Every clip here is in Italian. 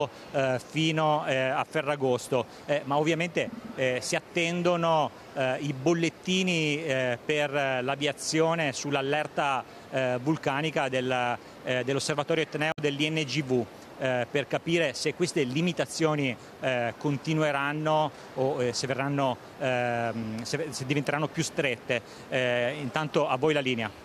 fino a Ferragosto, ma ovviamente si attendono i bollettini per l'aviazione sull'allerta vulcanica dell'osservatorio etneo dell'INGV, per capire se queste limitazioni continueranno o se diventeranno più strette. Intanto a voi la linea.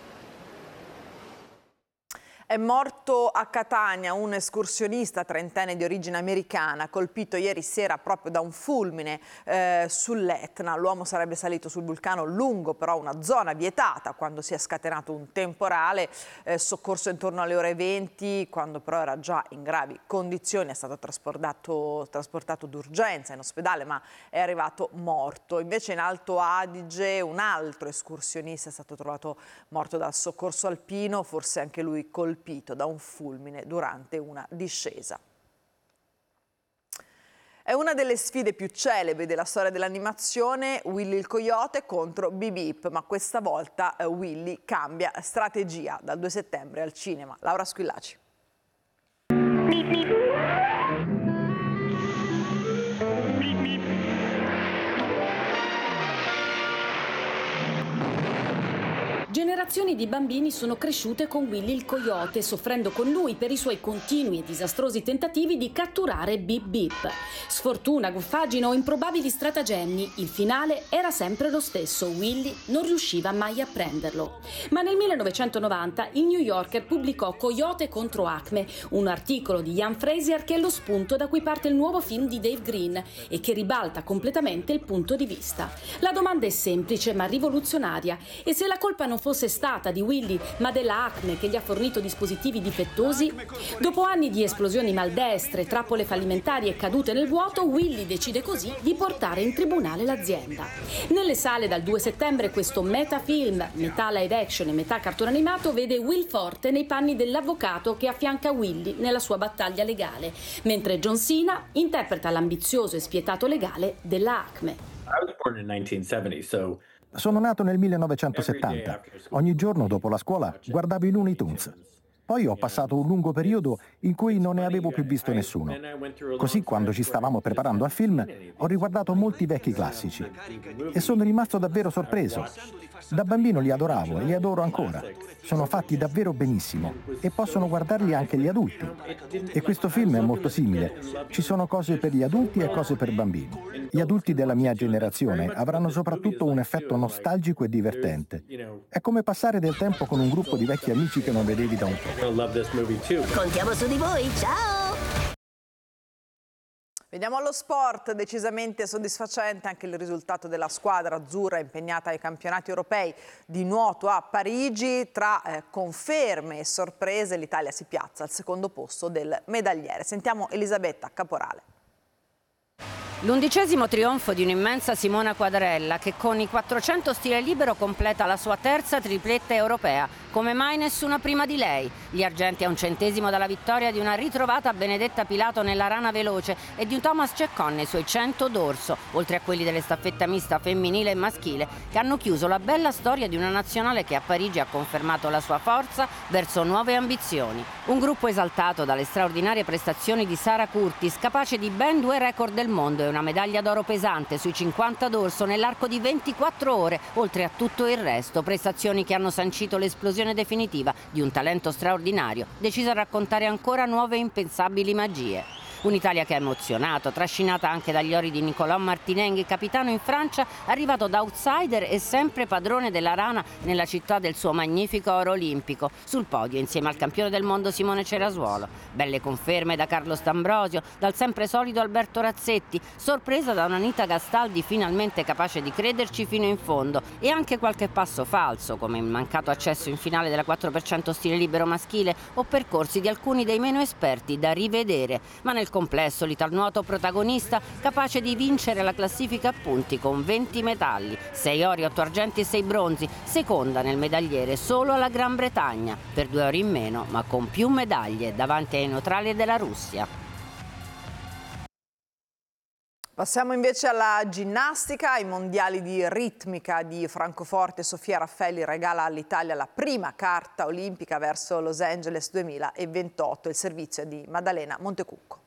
È morto a Catania un escursionista trentenne di origine americana, colpito ieri sera proprio da un fulmine sull'Etna. L'uomo sarebbe salito sul vulcano lungo però una zona vietata quando si è scatenato un temporale, soccorso intorno alle ore 20, quando però era già in gravi condizioni. È stato trasportato d'urgenza in ospedale, ma è arrivato morto. Invece in Alto Adige un altro escursionista è stato trovato morto dal soccorso alpino, forse anche lui colpito da un fulmine durante una discesa. È una delle sfide più celebri della storia dell'animazione, Willy il Coyote contro Bip Bip, ma questa volta Willy cambia strategia dal 2 settembre al cinema. Laura Squillaci. Generazioni di bambini sono cresciute con Willy il Coyote, soffrendo con lui per i suoi continui e disastrosi tentativi di catturare Bip Bip. Sfortuna, goffaggine o improbabili stratagemmi, il finale era sempre lo stesso: Willy non riusciva mai a prenderlo. Ma nel 1990 il New Yorker pubblicò Coyote contro Acme, un articolo di Ian Frazier che è lo spunto da cui parte il nuovo film di Dave Green e che ribalta completamente il punto di vista. La domanda è semplice ma rivoluzionaria: e se la colpa non fosse stata di Willy ma della Acme che gli ha fornito dispositivi difettosi? Dopo anni di esplosioni maldestre, trappole fallimentari e cadute nel vuoto, Willy decide così di portare in tribunale l'azienda. Nelle sale dal 2 settembre questo metafilm, metà live action e metà cartone animato, vede Will Forte nei panni dell'avvocato che affianca Willy nella sua battaglia legale, mentre John Cena interpreta l'ambizioso e spietato legale della Acme. I was born in 1970, so sono nato nel 1970. Ogni giorno dopo la scuola guardavo i Looney Tunes. Poi ho passato un lungo periodo in cui non ne avevo più visto nessuno. Così, quando ci stavamo preparando al film, ho riguardato molti vecchi classici e sono rimasto davvero sorpreso. Da bambino li adoravo e li adoro ancora. Sono fatti davvero benissimo e possono guardarli anche gli adulti. E questo film è molto simile. Ci sono cose per gli adulti e cose per bambini. Gli adulti della mia generazione avranno soprattutto un effetto nostalgico e divertente. È come passare del tempo con un gruppo di vecchi amici che non vedevi da un po'. Contiamo su di voi, ciao! Vediamo allo sport. Decisamente soddisfacente anche il risultato della squadra azzurra impegnata ai campionati europei di nuoto a Parigi. Tra conferme e sorprese l'Italia si piazza al secondo posto del medagliere. Sentiamo Elisabetta Caporale. L'11° trionfo di un'immensa Simona Quadarella che con i 400 stile libero completa la sua terza tripletta europea. Come mai nessuna prima di lei? Gli argenti a un centesimo dalla vittoria di una ritrovata Benedetta Pilato nella rana veloce e di un Thomas Ceccon nei suoi 100 d'orso, oltre a quelli delle staffetta mista femminile e maschile, che hanno chiuso la bella storia di una nazionale che a Parigi ha confermato la sua forza verso nuove ambizioni. Un gruppo esaltato dalle straordinarie prestazioni di Sara Curtis, capace di ben 2 record del mondo e una medaglia d'oro pesante sui 50 d'orso nell'arco di 24 ore, oltre a tutto il resto, prestazioni che hanno sancito l'esplosione definitiva di un talento straordinario, deciso a raccontare ancora nuove e impensabili magie. Un'Italia che ha emozionato, trascinata anche dagli ori di Nicolò Martinenghi, capitano in Francia, arrivato da outsider e sempre padrone della rana nella città del suo magnifico oro olimpico, sul podio insieme al campione del mondo Simone Cerasuolo. Belle conferme da Carlo D'Ambrosio, dal sempre solido Alberto Razzetti, sorpresa da un'Anita Gastaldi finalmente capace di crederci fino in fondo, e anche qualche passo falso, come il mancato accesso in finale della 4% stile libero maschile o percorsi di alcuni dei meno esperti da rivedere, ma nel complesso l'italnuoto protagonista capace di vincere la classifica a punti con 20 metalli, 6 ori, 8 argenti e 6 bronzi, seconda nel medagliere solo alla Gran Bretagna, per 2 ori in meno ma con più medaglie davanti ai neutrali della Russia. Passiamo invece alla ginnastica. Ai mondiali di ritmica di Francoforte, Sofia Raffelli regala all'Italia la prima carta olimpica verso Los Angeles 2028. Il servizio è di Maddalena Montecucco.